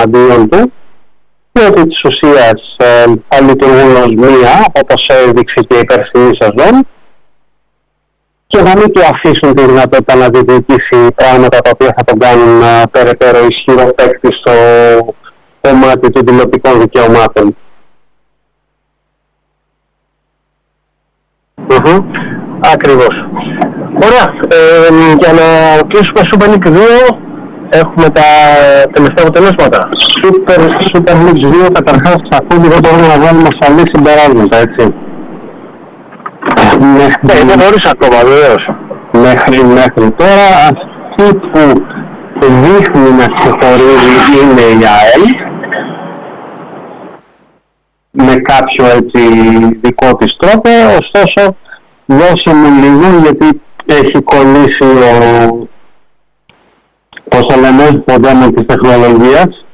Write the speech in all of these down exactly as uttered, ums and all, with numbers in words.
εναντίον του και ότι της ουσίας ε, θα λειτουργούν ως μία, όπως έδειξε και η περσινή σεζόν, και να μην του αφήσουν τη δυνατότητα να διεκδικήσει πράγματα τα οποία θα τον κάνουν uh, περαιτέρω ισχυρό παίκτη στο κομμάτι των τηλεοπτικών δικαιωμάτων. Mm-hmm. Ακριβώς. Ωραία. Ε, για να κλείσουμε Super League δύο, έχουμε τα τελευταία αποτελέσματα. Super, Super League δύο, καταρχάς, αφού δεν μπορούμε να βάλουμε ασφαλή συμπεράσματα, έτσι. Ναι, είναι νωρίς ακόμα, βεβαίως. Μέχρι, μέχρι τώρα, αυτή που δείχνει να ξεχωρίζει είναι η ΑΕΛ, με κάποιο έτσι δικό της τρόπο, ωστόσο δώσε μου λίγο γιατί έχει κολλήσει ο, πώς το λέμε, ο δέμον της τεχνολογίας.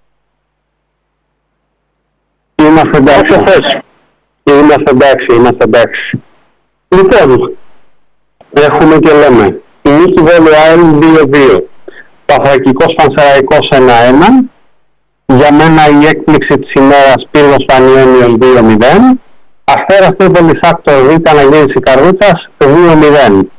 Είμαστε εντάξει. Είμαστε εντάξει, είμαστε εντάξει. Λοιπόν, έχουμε και λέμε η νίκη Βόλου ΑΕΛ δύο δύο, Παθρακικός Πανσεραϊκός ένα ένα, για μένα η έκπληξη της ημέρας Πύργος Πανιόνιος δύο μηδέν, Αστέρας Τρίπολης Άκτο Β' Αναγέννηση Καρδίτσας δύο μηδέν.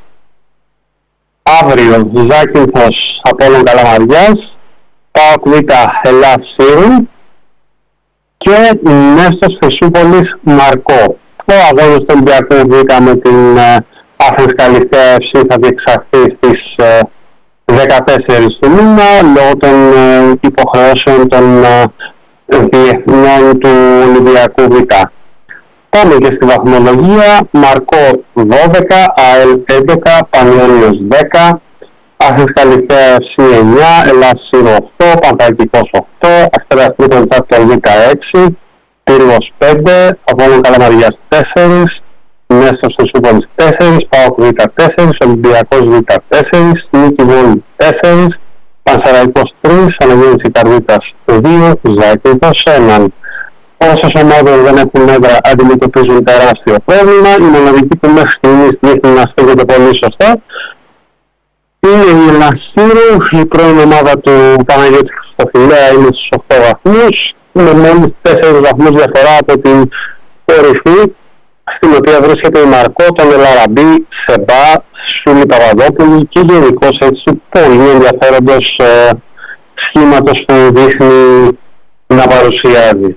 Αύριο Ζάκυνθος Απόλλων Καλαμαριάς, ΠΑΟΚ Β' Ελλάς Σύρου και Νέστος Χρυσούπολης Μαρκό. Ο αγώνας του Ολυμπιακού Β' με την Άθενας Καλυθέα εφ σι θα διεξαχθεί στις δεκατέσσερις του μήνα λόγω των υποχρεώσεων των διεθνών του Ολυμπιακού Β'. Πάμε και στη βαθμολογία. Μαρκό δώδεκα, ΑΕΛ έντεκα, Πανιόνιος δέκα, Άθενας Καλυθέα εφ σι εννιά, Ελλάς Σύρου οκτώ, Πανθρακικός οκτώ, Αστέρας Τρίπολης Άκτο Β' έξι, Πύργος πέντε, Απόλλων Καλαμαριάς τέσσερα, Νέστος Χρυσούπολης τέσσερα, ΠΑΟΚ Β' τέσσερα, Ολυμπιακός Β' τέσσερα, Νίκη Βόλου τέσσερα, Πανσεραϊκός τρία, Αναγέννηση Καρδίτσας δύο, Ζάκυνθος ένα. Όσες ομάδες δεν έχουν έδρα αντιμετωπίζουν τεράστιο πρόβλημα. Η μοναδική που μέχρι στιγμής δείχνει να στέκεται πολύ σωστά είναι η Ελλάς Σύρου. Η πρώην ομάδα του Παναγιώτη Χριστοφιλέα είναι στους οκτώ βαθμούς, με μόλις τέσσερις βαθμούς διαφορά από την κορυφή, στην οποία βρίσκεται η Μαρκό, τον Ελαραμπή, Σεμπά, Σούλη Παπαδόπουλη και γενικώς έτσι πολύ ενδιαφέροντος ε, σχήματος που δείχνει να παρουσιάζει.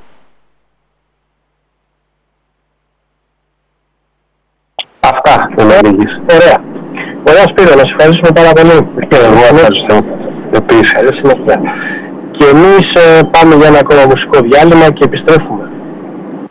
Αυτά δεν με δείχνεις. Ωραία. Ωραία Σπύρο, να σε ευχαριστούμε πάρα πολύ. Και εγώ ευχαριστώ. Επίσης. Και εμείς ε, πάμε για ένα ακόμα μουσικό διάλειμμα και επιστρέφουμε.